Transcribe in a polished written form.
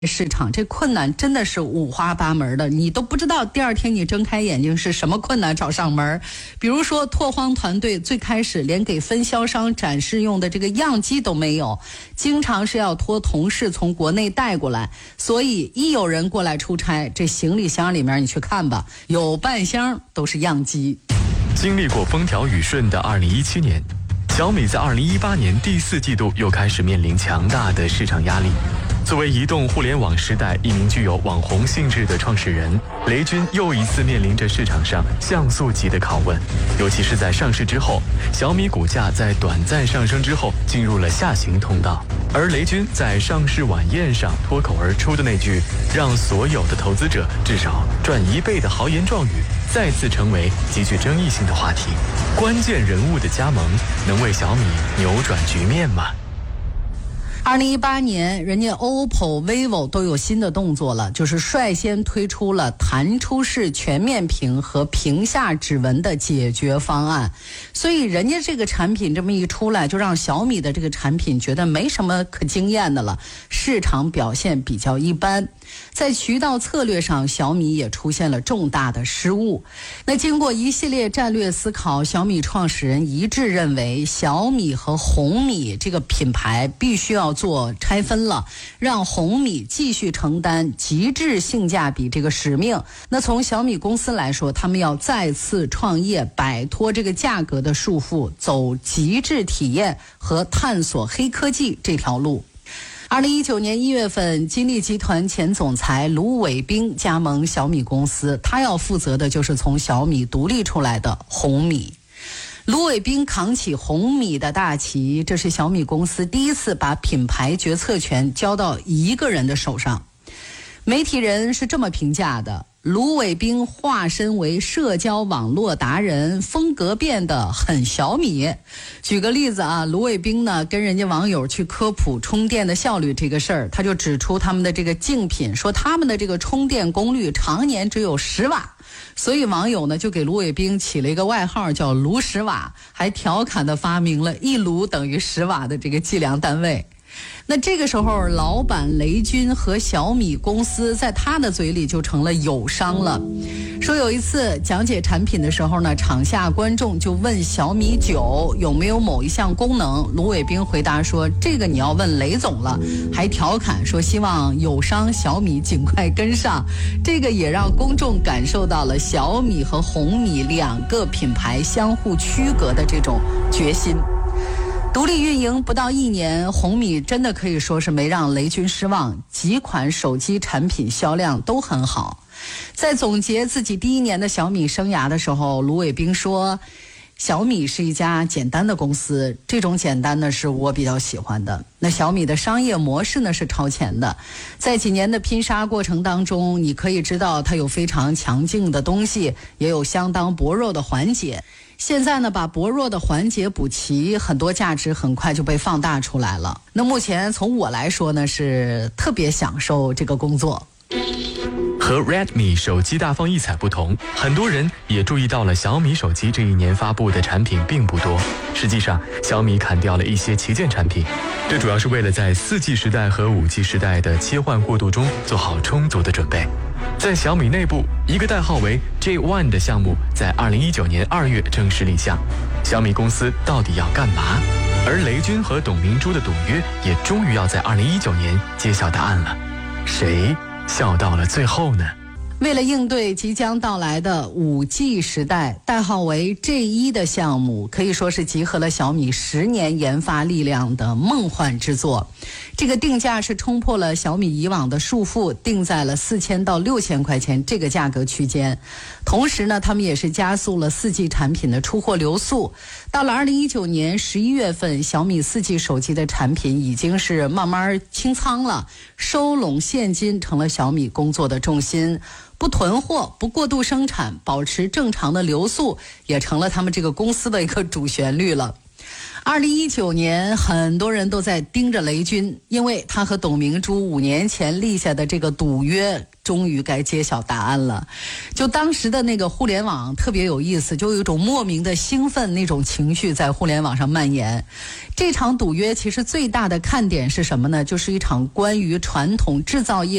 市场这困难真的是五花八门的，你都不知道第二天你睁开眼睛是什么困难找上门。比如说拓荒团队最开始连给分销商展示用的这个样机都没有，经常是要托同事从国内带过来，所以一有人过来出差，这行李箱里面你去看吧，有半箱都是样机。 经历过风调雨顺的2017年，小米在2018年第4季度又开始面临强大的市场压力。作为移动互联网时代一名具有网红性质的创始人，雷军又一次面临着市场上像素级的拷问。尤其是在上市之后，小米股价在短暂上升之后进入了下行通道，而雷军在上市晚宴上脱口而出的那句让所有的投资者至少赚1倍的豪言壮语，再次成为极具争议性的话题。关键人物的加盟能为小米扭转局面吗 ？2018年，人家 OPPO、vivo 都有新的动作了，就是率先推出了弹出式全面屏和屏下指纹的解决方案，所以人家这个产品这么一出来，就让小米的这个产品觉得没什么可惊艳的了，市场表现比较一般。在渠道策略上，小米也出现了重大的失误。那经过一系列战略思考，小米创始人一致认为，小米和红米这个品牌必须要做拆分了，让红米继续承担极致性价比这个使命。那从小米公司来说，他们要再次创业，摆脱这个价格的束缚，走极致体验和探索黑科技这条路。2019年1月份，金立集团前总裁卢伟冰加盟小米公司，他要负责的就是从小米独立出来的红米。卢伟冰扛起红米的大旗，这是小米公司第一次把品牌决策权交到一个人的手上。媒体人是这么评价的：卢伟冰化身为社交网络达人，风格变得很小米。举个例子啊，卢伟冰呢跟人家网友去科普充电的效率这个事儿，他就指出他们的这个竞品，说他们的这个充电功率常年只有10瓦，所以网友呢就给卢伟冰起了一个外号叫卢10瓦，还调侃的发明了1卢等于10瓦的这个计量单位。那这个时候，老板雷军和小米公司在他的嘴里就成了友商了。说有一次讲解产品的时候呢，场下观众就问小米9有没有某一项功能，卢伟冰回答说这个你要问雷总了，还调侃说希望友商小米尽快跟上。这个也让公众感受到了小米和红米2个品牌相互区隔的这种决心。独立运营不到1年，红米真的可以说是没让雷军失望，几款手机产品销量都很好。在总结自己第1年的小米生涯的时候，卢伟冰说，小米是一家简单的公司，这种简单呢是我比较喜欢的。那小米的商业模式呢是超前的，在几年的拼杀过程当中，你可以知道它有非常强劲的东西，也有相当薄弱的环节。现在呢，把薄弱的环节补齐，很多价值很快就被放大出来了。那目前从我来说呢，是特别享受这个工作。 和 Redmi 手机大放异彩不同，很多人也注意到了小米手机这1年发布的产品并不多。实际上，小米砍掉了一些旗舰产品，这主要是为了在4G 时代和5G 时代的切换过渡中做好充足的准备。在小米内部，一个代号为 J1 的项目在2019年2月正式立项。小米公司到底要干嘛？而雷军和董明珠的赌约也终于要在2019年揭晓答案了。谁笑到了最后呢？ 为了应对即将到来的5G 时代，代号为 J1 的项目可以说是集合了小米10年研发力量的梦幻之作。这个定价是冲破了小米以往的束缚，定在了4000到6000块钱这个价格区间。同时呢，他们也是加速了4G 产品的出货流速。到了2019年11月份，小米4G 手机的产品已经是慢慢清仓了，收拢现金成了小米工作的重心。不囤货，不过度生产，保持正常的流速，也成了他们这个公司的一个主旋律了。 2019年，很多人都在盯着雷军，因为他和董明珠5年前立下的这个赌约终于该揭晓答案了。就当时的那个互联网特别有意思，就有一种莫名的兴奋那种情绪在互联网上蔓延。这场赌约其实最大的看点是什么呢？就是一场关于传统制造业